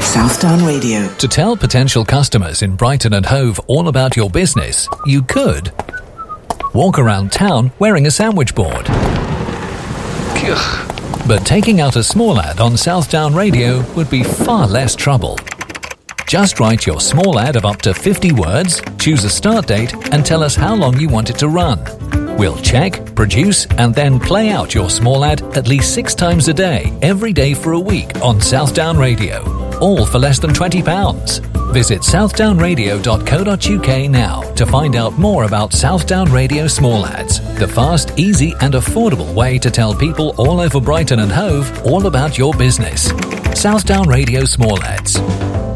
Southdown Radio. To tell potential customers in Brighton and Hove all about your business, you could walk around town wearing a sandwich board. But taking out a small ad on Southdown Radio would be far less trouble. Just write your small ad of up to 50 words, choose a start date, and tell us how long you want it to run. We'll check, produce, and then play out your small ad at least 6 times a day, every day for a week on Southdown Radio. All for less than £20. Visit southdownradio.co.uk now to find out more about Southdown Radio Small Ads, the fast, easy and affordable way to tell people all over Brighton and Hove all about your business. Southdown Radio Small Ads.